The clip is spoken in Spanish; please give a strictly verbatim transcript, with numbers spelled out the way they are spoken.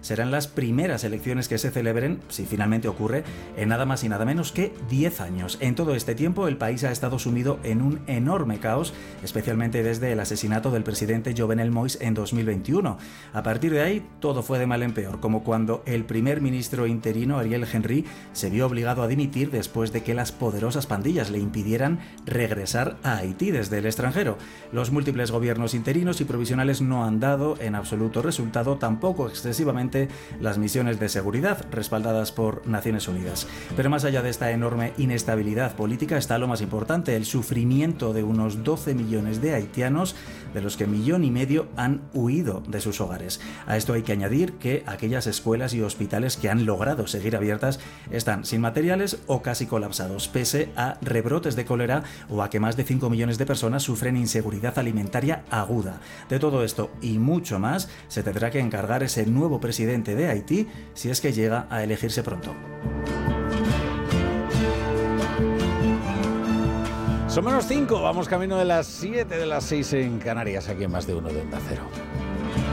serán las primeras elecciones que se celebren, si finalmente ocurre, en nada más y nada menos que diez años. En todo este tiempo, el país ha estado sumido en un enorme caos, especialmente desde el asesinato del presidente Jovenel Moïse en dos mil veintiuno. A partir de ahí, todo fue de mal en peor, como cuando el primer ministro interino, Ariel Henry, se vio obligado a dimitir después de que las poderosas pandillas le impidieran regresar a Haití desde el extranjero. Los múltiples gobiernos interinos y provisionales no han dado en absoluto resultado, tampoco excesivamente las misiones de seguridad respaldadas por Naciones Unidas. Pero más allá de esta enorme inestabilidad política está lo más importante, el sufrimiento de unos doce millones de haitianos, de los que millón y medio han huido de sus hogares. A esto hay que añadir que aquellas escuelas y hospitales que han logrado seguir abiertas están sin materiales o casi colapsados, pese a rebrotes de cólera o a que más de cinco millones de personas sufren inseguridad alimentaria aguda. De todo esto y mucho más se tendrá que encargar ese nuevo presidente de Haití si es que llega a elegirse pronto. Son menos cinco, vamos camino de las siete, de las seis en Canarias, aquí en Más de Uno de Onda Cero.